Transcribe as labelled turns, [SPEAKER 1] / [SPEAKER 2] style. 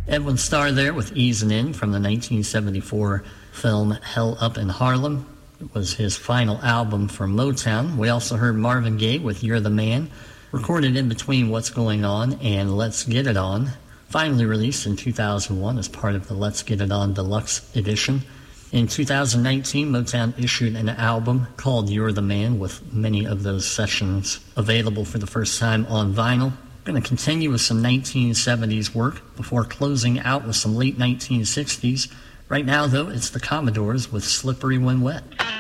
[SPEAKER 1] Edwin Starr there with Easin' In from the 1974 film Hell Up in Harlem. It was his final album for Motown. We also heard Marvin Gaye with You're the Man, recorded in between What's Going On and Let's Get It On, finally released in 2001 as part of the Let's Get It On Deluxe Edition. In 2019, Motown issued an album called You're the Man with many of those sessions available for the first time on vinyl. We're going to continue with some 1970s work before closing out with some late 1960s. Right now, though, it's the Commodores with Slippery When Wet.